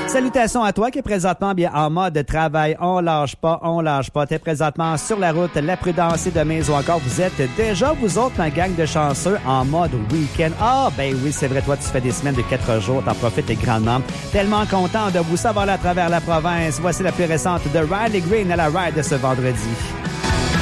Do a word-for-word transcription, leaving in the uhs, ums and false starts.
Salutations à toi qui est présentement bien en mode travail. On lâche pas, on lâche pas. T'es présentement sur la route, la prudence est de mise ou encore vous êtes déjà, vous autres, ma gang de chanceux, en mode week-end. Ah, ben oui, c'est vrai, toi, tu fais des semaines de quatre jours, t'en profites grandement. Tellement content de vous savoir là à travers la province. Voici la plus récente de Riley Green à la ride de ce vendredi.